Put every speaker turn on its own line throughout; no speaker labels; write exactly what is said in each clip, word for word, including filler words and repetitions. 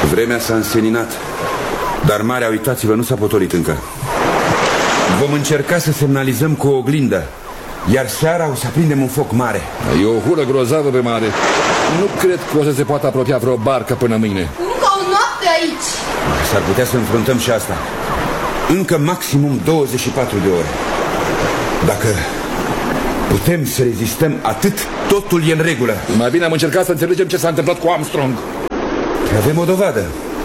Vremea s-a înseninat, dar marea, uitați-vă, nu s-a potolit încă. Vom încerca să semnalizăm cu o oglindă, iar seara o să aprindem un foc mare.
E o hură grozavă pe mare. Nu cred că o să se poată apropia vreo barcă până mâine.
Încă o noapte aici.
S-ar putea să înfruntăm și asta. Încă maximum douăzeci și patru de ore. Dacă putem să rezistăm atât, totul e în regulă.
Mai bine am încercat să înțelegem ce s-a întâmplat cu Armstrong.
Avem o dovadă.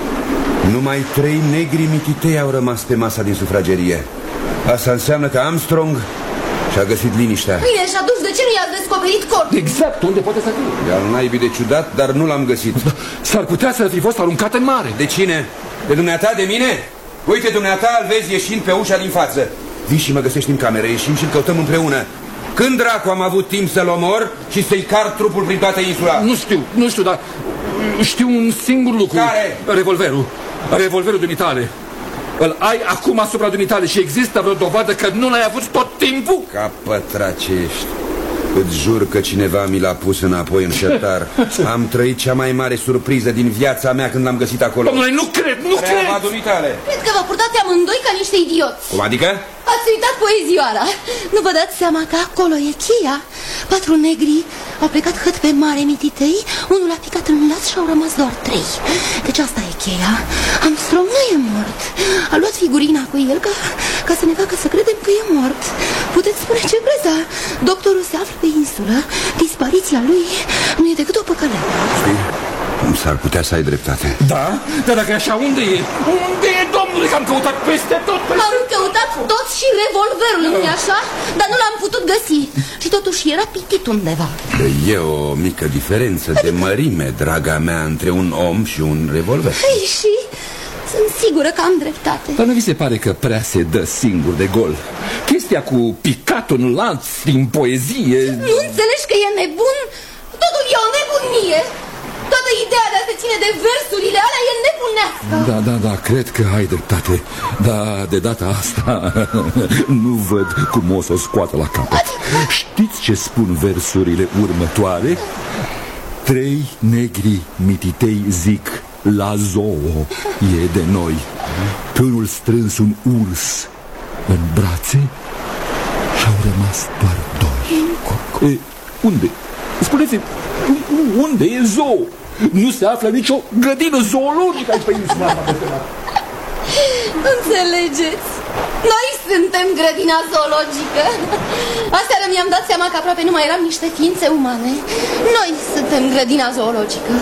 Numai trei negri mititei au rămas pe masa din sufragerie. Asta înseamnă că Armstrong și-a găsit liniștea.
Bine, și atunci de ce nu i-ați descoperit corpul?
Exact, unde poate să fie?
E al naibii de ciudat, dar nu l-am găsit.
S-ar putea să fi fost aruncat în mare.
De cine? De dumneata, de mine? Uite, dumneata, îl vezi ieșind pe ușa din față. Vii și mă găsești în cameră, ieșim și îl căutăm împreună. Când dracu am avut timp să-l omor și să-i car trupul prin toată insula?
Nu știu, nu știu, dar știu un singur lucru.
Care?
Revolverul. Revolverul dumitale. Îl ai acum asupra dumitale și există vreo dovadă că nu l-ai avut tot timpul?
Ca pătracești. Îți jur că cineva mi l-a pus înapoi în șertar. Am trăit cea mai mare surpriză din viața mea când l-am găsit acolo.
Domnule, nu cred, nu cred!
Dumitale.
Cred că vă purtați amândoi ca niște idioți.
Cum adică?
Ați uitat poezioara. Nu vă dați seama că acolo e cheia? Patru negri au plecat hăt pe mare mititei. Unul a picat în laț și au rămas doar trei. Deci asta e cheia. Armstrong nu e mort. A luat figurina cu el ca, ca să ne facă să credem că e mort. Puteți spune ce vreți, dar doctorul se află pe insulă. Dispariția lui nu e decât o păcăleală.
Știi? S-ar putea să ai dreptate.
Da? Dar dacă e așa, unde e? Unde e, domnule, că am căutat peste tot? Peste...
Am căutat tot și revolverul, nu-i așa? Dar nu l-am putut găsi. Și totuși era pitit undeva.
E o mică diferență de mărime, draga mea, între un om și un revolver.
Ei, și sunt sigură că am dreptate.
Dar nu vi se pare că prea se dă singur de gol? Chestia cu picatul în lanț din poezie...
Nu înțelegi că e nebun? Totul e o nebunie. Toată ideea de a se ține de versurile alea e nebunească.
Da, da, da, cred că ai dreptate. Dar de data asta nu văd cum o să o scoată la capăt. Știți ce spun versurile următoare? Trei negri mititei zic: la zoo e de noi. Pe unul strâns un urs în brațe și-au rămas doar doi. E, unde? Spuneți-mi, unde e zoo? Nu se află nicio grădină zoologică aici pe insula.
Înțelegeți? Noi suntem grădina zoologică. Aseară mi-am dat seama că aproape nu mai eram niște ființe umane. Noi suntem grădina zoologică.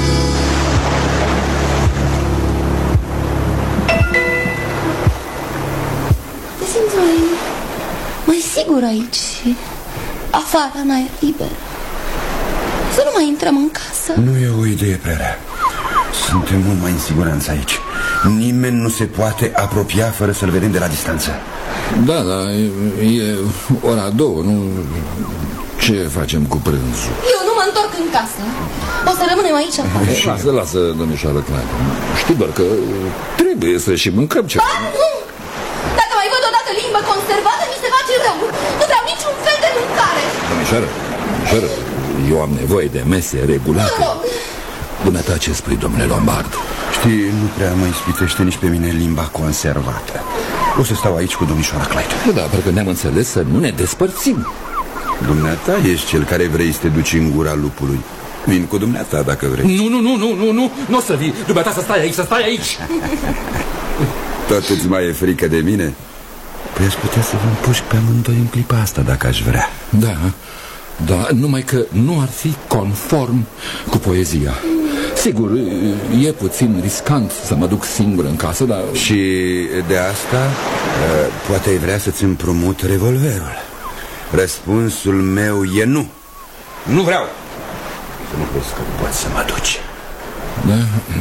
Te simți mai, mai sigur aici, afară, în aer liber. Să nu mai intrăm în casă.
Nu e o idee prea rea. Suntem mult mai în siguranță aici. Nimeni nu se poate apropia fără să-l vedem de la distanță.
Da, da, e, e ora două, nu... Ce facem cu prânzul?
Eu nu mă întorc în casă. O să rămânem aici afară.
Lasă, lasă, domnișoară Clyde. Știi doar că trebuie să și mâncăm ceva.
Ba, nu! Dacă mai văd odată limbă conservată, mi se face rău. Nu vreau niciun fel de mâncare.
Domnișoară, domnișoară, eu am nevoie de mese regulate. Dumneata, ce spui, domnule Lombard?
Știi, nu prea mă ispitește nici pe mine limba conservată. O să stau aici cu domnișoara Clyde.
Da, pentru că ne-am înțeles să nu ne despărțim.
Dumneata ești cel care vrei să te duci în gura lupului. Vin cu dumneata dacă vrei.
Nu, nu, nu, nu, nu, nu, nu o să vii. Dumneata să stai aici, să stai aici.
Tot îți mai e frică de mine? Păi aș putea să vă împușc pe amândoi în clipa asta dacă aș vrea.
Da, da, numai că nu ar fi conform cu poezia. Sigur, e puțin riscant să mă duc singur în casă, dar...
Și de asta poate ai vrea să-ți împrumut revolverul. Răspunsul meu e nu. Nu vreau. Să nu crezi că poți să mă duci.
Da?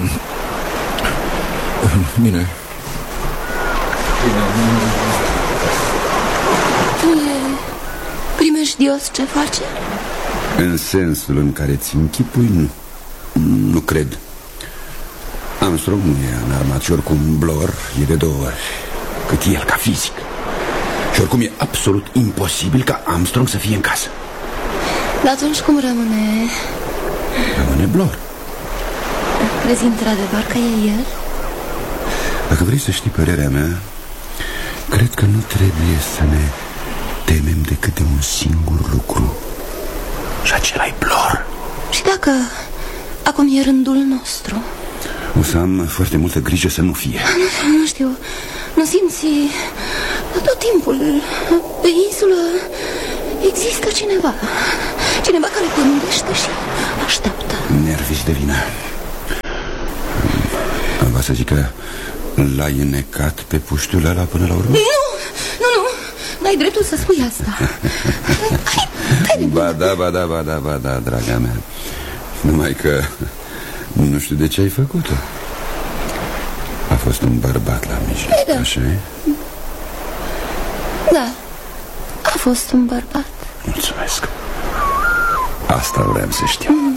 Bine.
E primejdios ce face?
În sensul în care ți închipui, nu. Nu cred. Armstrong nu e înarmat și oricum Blor e de două ori cât el ca fizic. Și oricum e absolut imposibil ca Armstrong să fie în casă.
Dar atunci cum rămâne?
Rămâne Blor.
Crezi într-adevăr că e el?
Dacă vrei să știi părerea mea, cred că nu trebuie să ne temem decât de un singur lucru. Și acela-i Blor.
Și dacă acum e rândul nostru?
O să am foarte multă grijă să nu fie.
Nu, nu știu. Nu simți tot timpul pe insulă există cineva. Cineva care gândește și așteaptă.
Nervii de vină. Va să zic că l-ai înnecat pe puștiul ăla până la urmă?
Nu, nu, nu. N-ai dreptul să spui asta. Ai,
ba da, ba da, ba da, ba da, draga mea. Numai că nu știu de ce ai făcut-o. A fost un bărbat la mijloc,
da.
Așa-i?
Da, a fost un bărbat.
Mulțumesc. Asta vreau să știu. mm.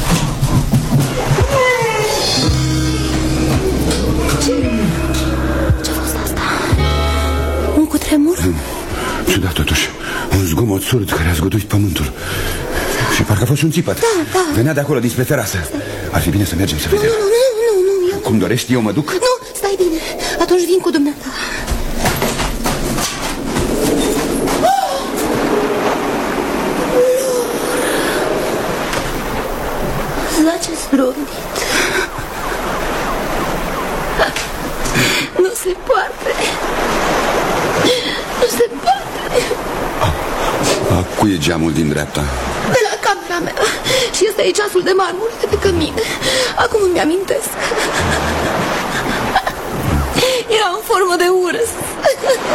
Ce? Ce-a fost asta? Un cutremur?
mm. Ciudat totuși. Un zgomot surd care a zguduit pământul. Și parcă a fost un țipăt.
Da, da.
Venea de acolo, dinspre terasă. Ar fi bine să mergem să vedem.
Nu, nu, nu, nu, eu...
Cum dorești, eu mă duc?
Nu, stai bine. Atunci vin cu dumneata. Zace splendid. Nu se poate. Nu se poate.
A, cui e geamul din dreapta?
De la camera mea. Și ăsta e ceasul de marmură de pe cămin. Acum îmi amintesc. Era în formă de urăs.